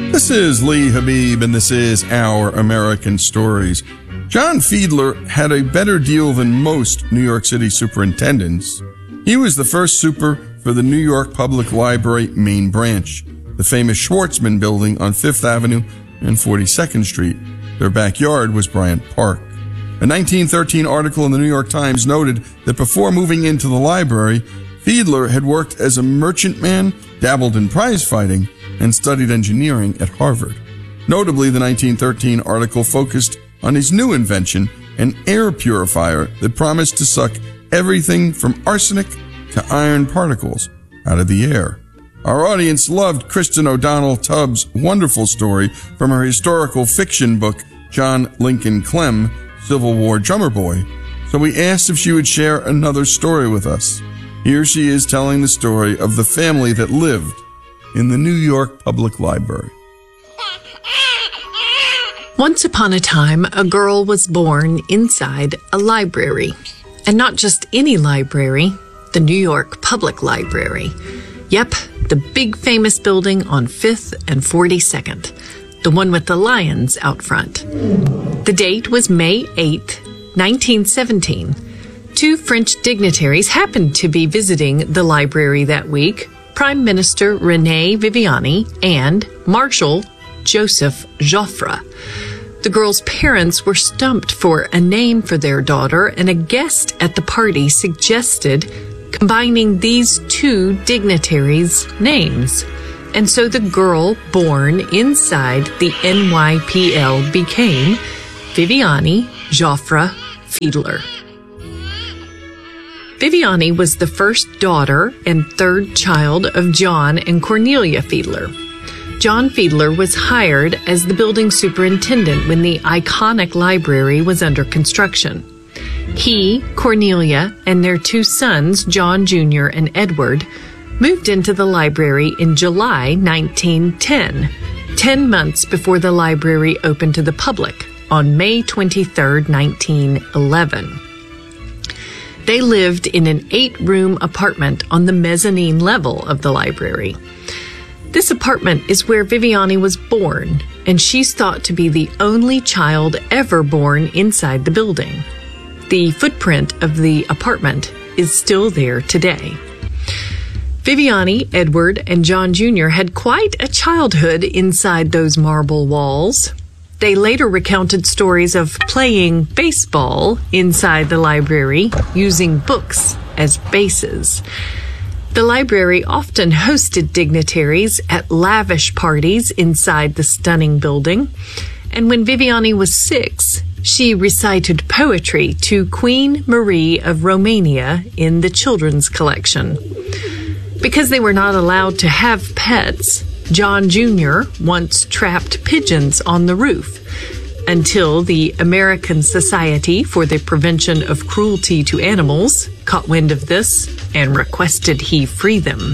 This is Lee Habib, and this is Our American Stories. John Fiedler had a better deal than most New York City superintendents. He was the first super for the New York Public Library main branch, the famous Schwartzman Building on 5th Avenue and 42nd Street. Their backyard was Bryant Park. A 1913 article in the New York Times noted that before moving into the library, Fiedler had worked as a merchantman, dabbled in prize fighting, and studied engineering at Harvard. Notably, the 1913 article focused on his new invention, an air purifier that promised to suck everything from arsenic to iron particles out of the air. Our audience loved Kristen O'Donnell Tubbs' wonderful story from her historical fiction book, John Lincoln Clem, Civil War Drummer Boy, so we asked if she would share another story with us. Here she is telling the story of the family that lived in the New York Public Library. Once upon a time, a girl was born inside a library. And not just any library, the New York Public Library. Yep, the big famous building on 5th and 42nd. The one with the lions out front. The date was May 8, 1917. Two French dignitaries happened to be visiting the library that week, Prime Minister René Viviani and Marshal Joseph Joffre. The girl's parents were stumped for a name for their daughter, and a guest at the party suggested combining these two dignitaries' names. And so the girl born inside the NYPL became Viviani Joffre Fiedler. Viviani was the first daughter and third child of John and Cornelia Fiedler. John Fiedler was hired as the building superintendent when the iconic library was under construction. He, Cornelia, and their two sons, John Jr. and Edward, moved into the library in July 1910, 10 months before the library opened to the public on May 23, 1911. They lived in an 8-room apartment on the mezzanine level of the library. This apartment is where Viviani was born, and she's thought to be the only child ever born inside the building. The footprint of the apartment is still there today. Viviani, Edward, and John Jr. had quite a childhood inside those marble walls. They later recounted stories of playing baseball inside the library, using books as bases. The library often hosted dignitaries at lavish parties inside the stunning building. And when Viviani was 6, she recited poetry to Queen Marie of Romania in the children's collection. Because they were not allowed to have pets, John Jr. once trapped pigeons on the roof until the American Society for the Prevention of Cruelty to Animals caught wind of this and requested he free them.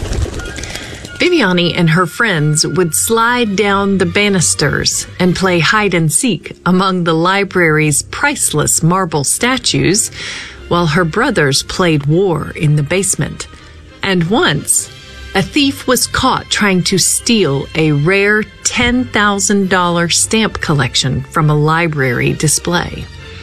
Viviani and her friends would slide down the banisters and play hide and seek among the library's priceless marble statues, while her brothers played war in the basement. And once, a thief was caught trying to steal a rare $10,000 stamp collection from a library display.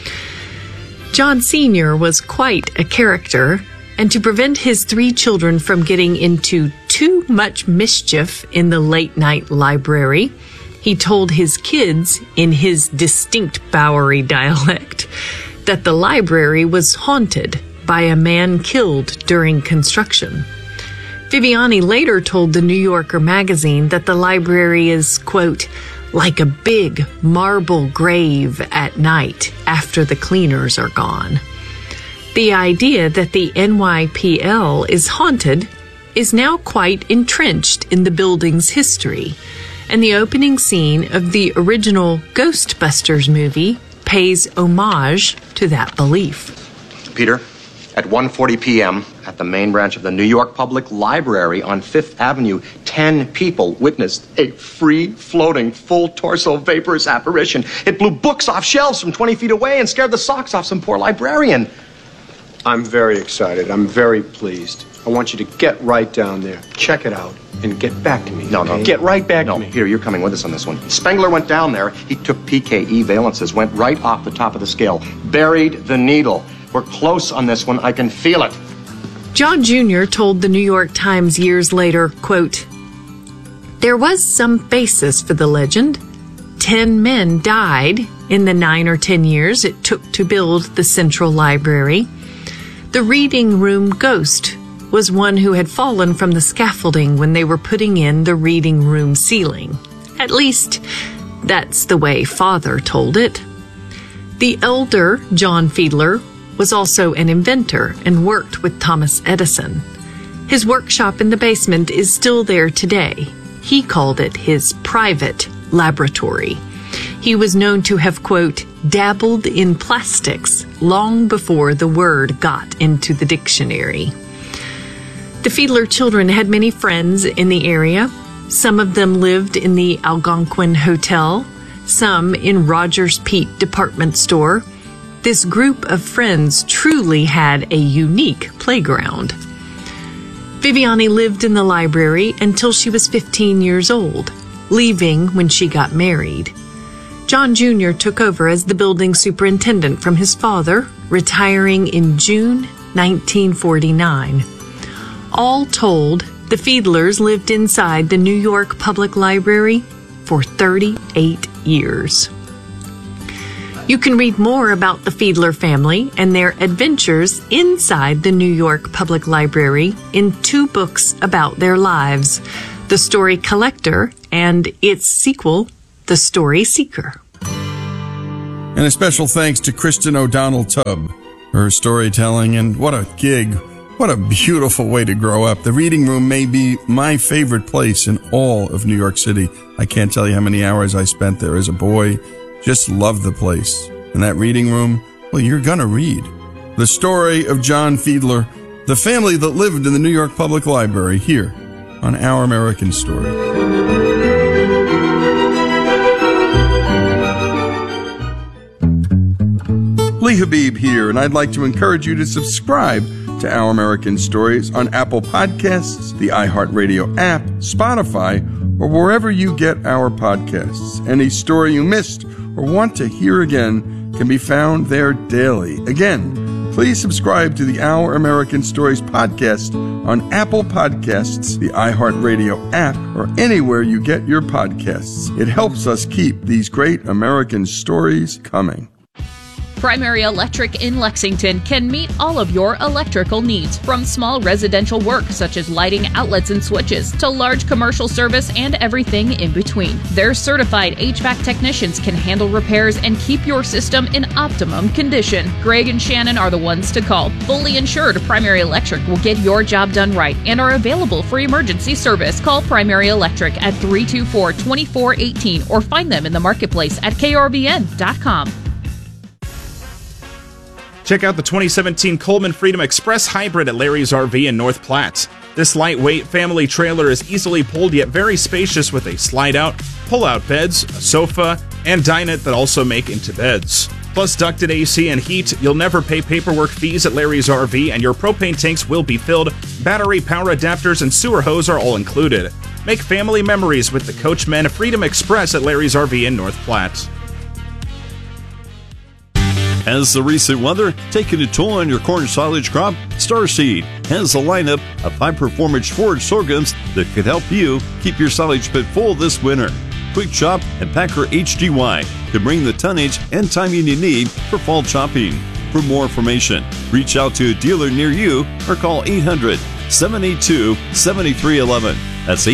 John Sr. was quite a character, and to prevent his 3 children from getting into too much mischief in the late-night library, he told his kids, in his distinct Bowery dialect, that the library was haunted by a man killed during construction. Viviani later told the New Yorker magazine that the library is, quote, like a big marble grave at night after the cleaners are gone. The idea that the NYPL is haunted is now quite entrenched in the building's history, and the opening scene of the original Ghostbusters movie pays homage to that belief. Peter, at 1:40 p.m. at the main branch of the New York Public Library on 5th Avenue, 10 people witnessed a free-floating, full-torso vaporous apparition. It blew books off shelves from 20 feet away and scared the socks off some poor librarian. I'm very excited. I'm very pleased. I want you to get right down there, check it out, and get back to me. No. Get right back to me. Here, you're coming with us on this one. Spengler went down there. He took PKE valences, went right off the top of the scale, buried the needle. We're close on this one. I can feel it. John Jr. told the New York Times years later, quote, "There was some basis for the legend. 10 men died in the 9 or 10 years it took to build the Central Library. The reading room ghost was one who had fallen from the scaffolding when they were putting in the reading room ceiling. At least, that's the way Father told it." The elder John Fiedler was also an inventor and worked with Thomas Edison. His workshop in the basement is still there today. He called it his private laboratory. He was known to have, quote, dabbled in plastics long before the word got into the dictionary. The Fiedler children had many friends in the area. Some of them lived in the Algonquin Hotel, some in Rogers Peak department store. This group of friends truly had a unique playground. Viviani lived in the library until she was 15 years old, leaving when she got married. John Jr. took over as the building superintendent from his father, retiring in June 1949. All told, the Fiedlers lived inside the New York Public Library for 38 years. You can read more about the Fiedler family and their adventures inside the New York Public Library in 2 books about their lives, The Story Collector and its sequel, The Story Seeker. And a special thanks to Kristen O'Donnell Tubb for her storytelling, and what a gig. What a beautiful way to grow up. The reading room may be my favorite place in all of New York City. I can't tell you how many hours I spent there as a boy. Just loved the place. And that reading room, well, you're gonna read. The story of John Fiedler, the family that lived in the New York Public Library, here on Our American Story. Lee Habib here, and I'd like to encourage you to subscribe to Our American Stories on Apple Podcasts, the iHeartRadio app, Spotify, or wherever you get our podcasts. Any story you missed or want to hear again can be found there daily. Again, please subscribe to the Our American Stories podcast on Apple Podcasts, the iHeartRadio app, or anywhere you get your podcasts. It helps us keep these great American stories coming. Primary Electric in Lexington can meet all of your electrical needs, from small residential work such as lighting outlets and switches to large commercial service and everything in between. Their certified HVAC technicians can handle repairs and keep your system in optimum condition. Greg and Shannon are the ones to call. Fully insured, Primary Electric will get your job done right and are available for emergency service. Call Primary Electric at 324-2418 or find them in the marketplace at KRBN.com. Check out the 2017 Coleman Freedom Express Hybrid at Larry's RV in North Platte. This lightweight family trailer is easily pulled yet very spacious with a slide-out, pull-out beds, a sofa, and dinette that also make into beds. Plus ducted AC and heat, you'll never pay paperwork fees at Larry's RV, and your propane tanks will be filled. Battery, power adapters, and sewer hose are all included. Make family memories with the Coachmen Freedom Express at Larry's RV in North Platte. Has the recent weather taken a toll on your corn silage crop? Starseed has a lineup of high-performance forage sorghums that could help you keep your silage pit full this winter. Quick Chop and Packer HDY can bring the tonnage and timing you need for fall chopping. For more information, reach out to a dealer near you or call 800-782-7311. That's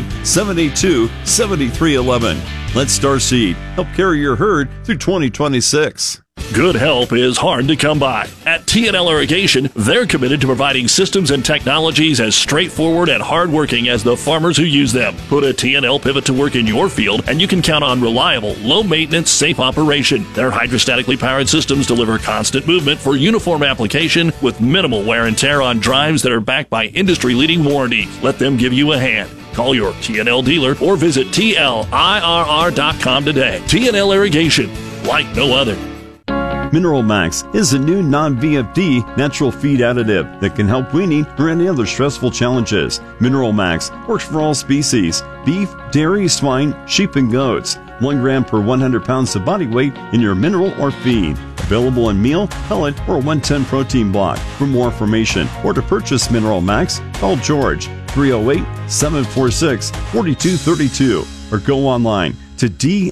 800-782-7311. Let Starseed help carry your herd through 2026. Good help is hard to come by. At TNL Irrigation, they're committed to providing systems and technologies as straightforward and hardworking as the farmers who use them. Put a TNL pivot to work in your field, and you can count on reliable, low-maintenance, safe operation. Their hydrostatically powered systems deliver constant movement for uniform application with minimal wear and tear on drives that are backed by industry-leading warranties. Let them give you a hand. Call your TNL dealer or visit TLIRR.com today. TNL Irrigation, like no other. Mineral Max is a new non-VFD natural feed additive that can help weaning or any other stressful challenges. Mineral Max works for all species: beef, dairy, swine, sheep, and goats. 1 gram per 100 pounds of body weight in your mineral or feed. Available in meal, pellet, or 110 protein block. For more information or to purchase Mineral Max, call George 308-746-4232 or go online to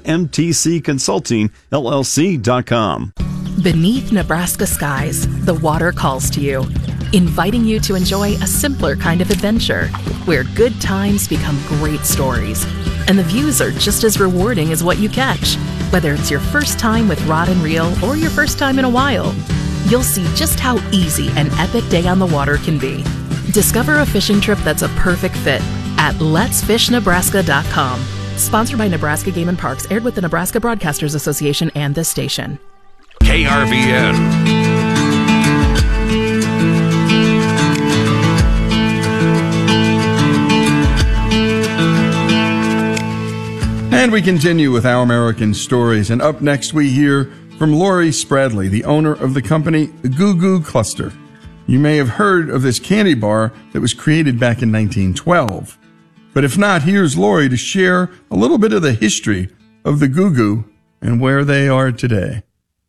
dmtcconsultingllc.com. Beneath Nebraska skies, the water calls to you, inviting you to enjoy a simpler kind of adventure where good times become great stories. And the views are just as rewarding as what you catch. Whether it's your first time with rod and reel or your first time in a while, you'll see just how easy an epic day on the water can be. Discover a fishing trip that's a perfect fit at letsfishnebraska.com. Sponsored by Nebraska Game and Parks, aired with the Nebraska Broadcasters Association and this station. KRVN. And we continue with Our American Stories. And up next, we hear from Lori Spradley, the owner of the company Goo Goo Cluster. You may have heard of this candy bar that was created back in 1912. But if not, here's Lori to share a little bit of the history of the Goo Goo and where they are today.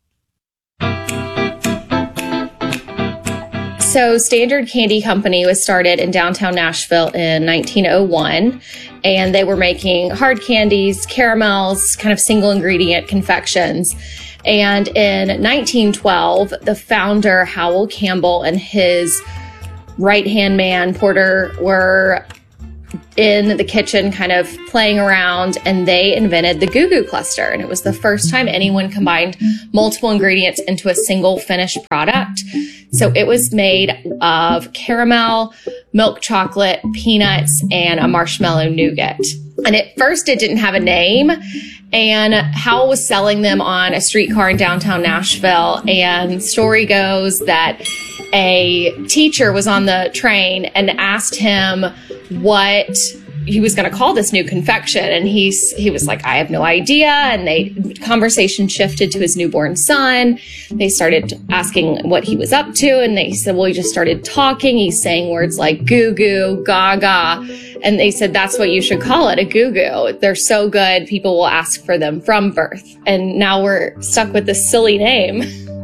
So Standard Candy Company was started in downtown Nashville in 1901, and they were making hard candies, caramels, kind of single ingredient confections. And in 1912, the founder, Howell Campbell, and his right-hand man, Porter, were in the kitchen kind of playing around, and they invented the Goo Goo Cluster. And it was the first time anyone combined multiple ingredients into a single finished product. So it was made of caramel, milk chocolate, peanuts, and a marshmallow nougat. And at first it didn't have a name, and Howell was selling them on a streetcar in downtown Nashville. And story goes that a teacher was on the train and asked him what he was going to call this new confection. And he was like, I have no idea. And conversation shifted to his newborn son. They started asking what he was up to. And they said, well, he just started talking. He's saying words like goo goo, gaga. And they said, that's what you should call it, a goo goo. They're so good, people will ask for them from birth. And now we're stuck with this silly name.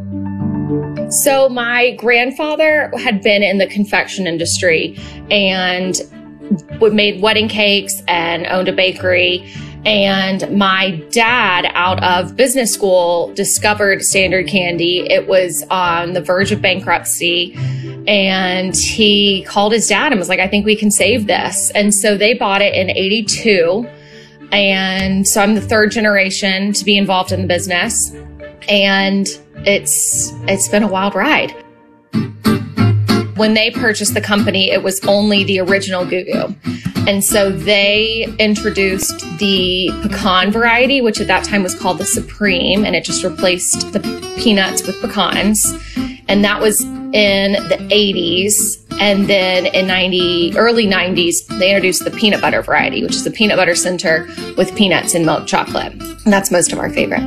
So my grandfather had been in the confection industry and made wedding cakes and owned a bakery. And my dad, out of business school, discovered Standard Candy. It was on the verge of bankruptcy. And he called his dad and was like, I think we can save this. And so they bought it in 82. And so I'm the third generation to be involved in the business. And it's been a wild ride. When they purchased the company, it was only the original Goo Goo. And so they introduced the pecan variety, which at that time was called the Supreme, and it just replaced the peanuts with pecans. And that was in the 80s. And then in early 90s, they introduced the peanut butter variety, which is the peanut butter center with peanuts and milk chocolate. And that's most of our favorite.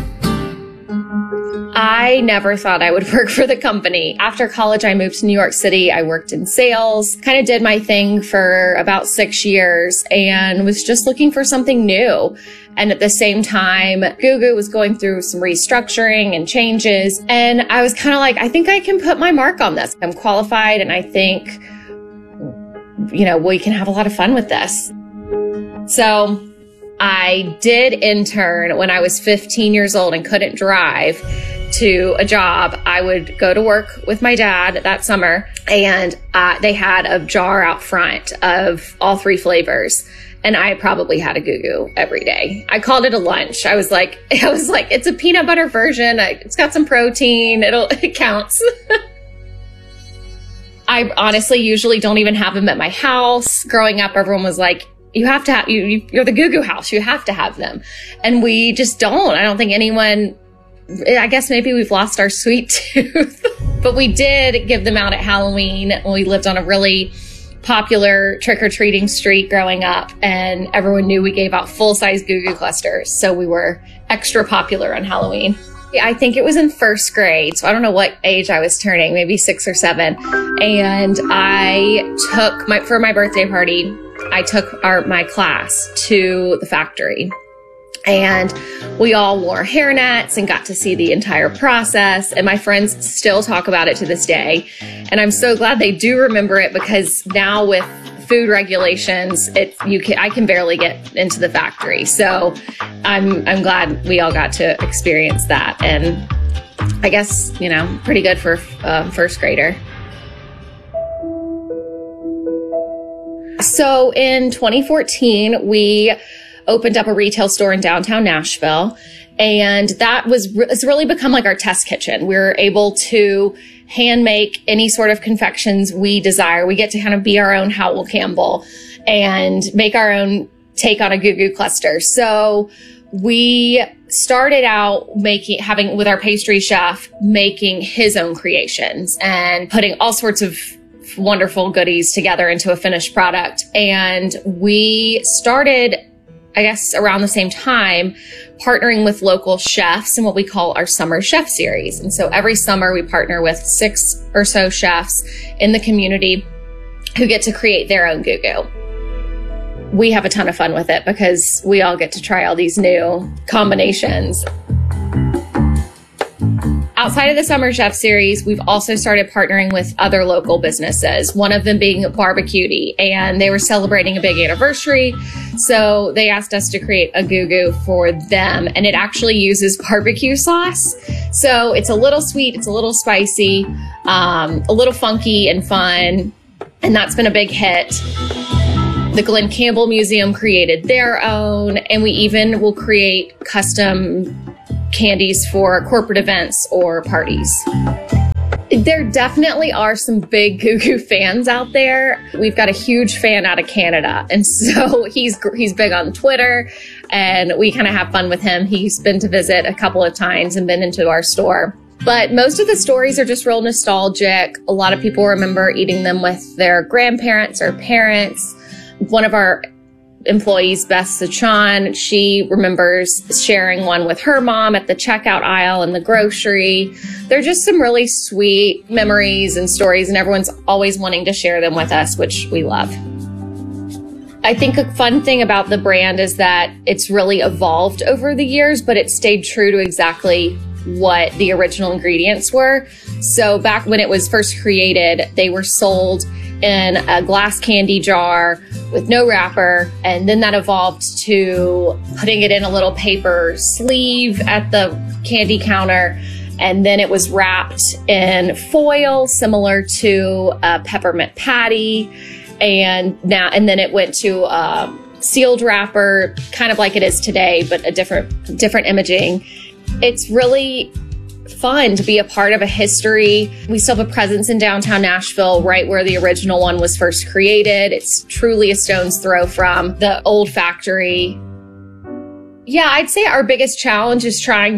I never thought I would work for the company. After college, I moved to New York City. I worked in sales, kind of did my thing for about 6 years and was just looking for something new. And at the same time, Goo Goo was going through some restructuring and changes. And I was kind of like, I think I can put my mark on this. I'm qualified and I think, we can have a lot of fun with this. So I did intern when I was 15 years old and couldn't drive to a job. I would go to work with my dad that summer, and they had a jar out front of all 3 flavors. And I probably had a Goo Goo every day. I called it a lunch. I was like, it's a peanut butter version. It's got some protein. It counts. I honestly usually don't even have them at my house. Growing up, everyone was like, you have to have, you're the Goo Goo house. You have to have them. And we just don't. I don't think anyone, I guess maybe we've lost our sweet tooth. But we did give them out at Halloween when we lived on a really popular trick-or-treating street growing up, and everyone knew we gave out full-size Goo Goo clusters, so we were extra popular on Halloween. I think it was in first grade. So I don't know what age I was turning, maybe 6 or 7. And I took for my birthday party, I took my class to the factory. And we all wore hairnets and got to see the entire process. And my friends still talk about it to this day. And I'm so glad they do remember it, because now with food regulations, I can barely get into the factory. So I'm glad we all got to experience that. And I guess, pretty good for first grader. So in 2014, we opened up a retail store in downtown Nashville. And that it's really become like our test kitchen. We're able to hand make any sort of confections we desire. We get to kind of be our own Howell Campbell and make our own take on a Goo Goo cluster. So we started out with our pastry chef making his own creations and putting all sorts of wonderful goodies together into a finished product. And we started, I guess, around the same time, partnering with local chefs in what we call our Summer Chef Series. And so every summer we partner with 6 or so chefs in the community who get to create their own Goo Goo. We have a ton of fun with it because we all get to try all these new combinations. Outside of the Summer Chef Series, we've also started partnering with other local businesses, one of them being Barbecuity, and they were celebrating a big anniversary. So they asked us to create a Goo Goo for them, and it actually uses barbecue sauce. So it's a little sweet, it's a little spicy, a little funky and fun, and that's been a big hit. The Glen Campbell Museum created their own, and we even will create custom candies for corporate events or parties. There definitely are some big Goo Goo fans out there. We've got a huge fan out of Canada, and so he's big on Twitter, and we kind of have fun with him. He's been to visit a couple of times and been into our store. But most of the stories are just real nostalgic. A lot of people remember eating them with their grandparents or parents. One of our employees, Beth Sachan, she remembers sharing one with her mom at the checkout aisle in the grocery. They're just some really sweet memories and stories, and everyone's always wanting to share them with us, which we love. I think a fun thing about the brand is that it's really evolved over the years, but it stayed true to exactly what the original ingredients were. So back when it was first created, they were sold in a glass candy jar with no wrapper, and then that evolved to putting it in a little paper sleeve at the candy counter, and then it was wrapped in foil similar to a peppermint patty, and then it went to a sealed wrapper, kind of like it is today, but a different imaging. It's really fun to be a part of a history. We still have a presence in downtown Nashville, right where the original one was first created. It's truly a stone's throw from the old factory. Yeah, I'd say our biggest challenge is trying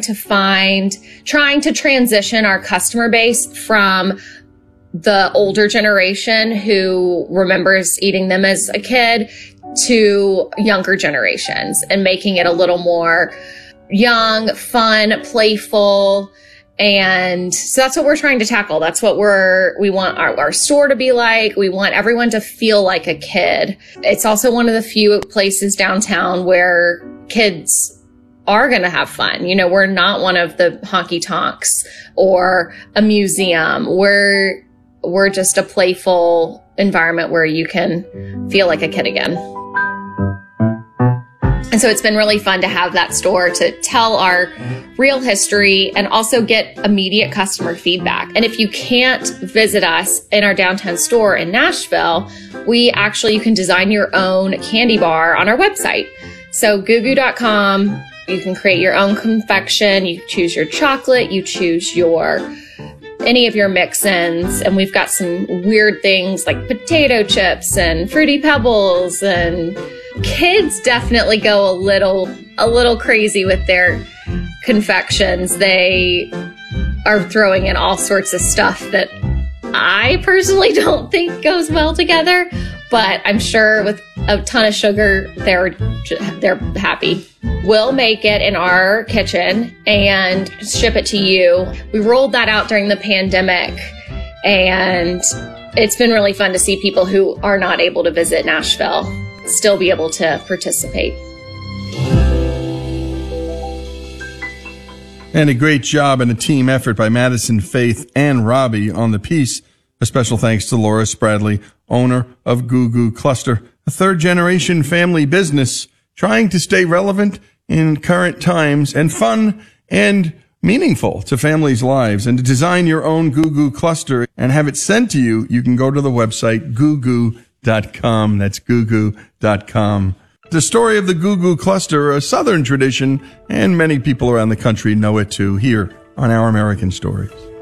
to transition our customer base from the older generation who remembers eating them as a kid to younger generations, and making it a little more young, fun, playful. And so that's what we're trying to tackle. That's what we want our store to be like. We want everyone to feel like a kid. It's also one of the few places downtown where kids are going to have fun. We're not one of the honky tonks or a museum. We're just a playful environment where you can feel like a kid again. And so it's been really fun to have that store to tell our real history and also get immediate customer feedback. And if you can't visit us in our downtown store in Nashville, you can design your own candy bar on our website. So googoo.com, you can create your own confection. You choose your chocolate, you choose any of your mix-ins, and we've got some weird things like potato chips and Fruity Pebbles, and kids definitely go a little crazy with their confections. They are throwing in all sorts of stuff that I personally don't think goes well together, but I'm sure with a ton of sugar, they're happy. We'll make it in our kitchen and ship it to you. We rolled that out during the pandemic, and it's been really fun to see people who are not able to visit Nashville still be able to participate. And a great job and a team effort by Madison, Faith, and Robbie on the piece. A special thanks to Laura Spradley, owner of Goo Goo Cluster, a third-generation family business trying to stay relevant in current times and fun and meaningful to families' lives. And to design your own Goo Goo Cluster and have it sent to you, you can go to the website googoo.com. That's googoo.com. The story of the Goo Goo Cluster, a Southern tradition, and many people around the country know it too, here on Our American Stories.